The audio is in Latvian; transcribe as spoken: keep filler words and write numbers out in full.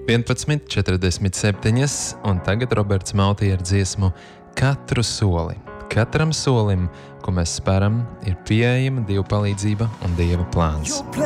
vienpadsmit četrdesmit septiņi, un tagad Roberts Mauti ar dziesmu Katru soli. Katram solim, ko mēs speram, ir pieejama Dieva palīdzība un Dieva plāns.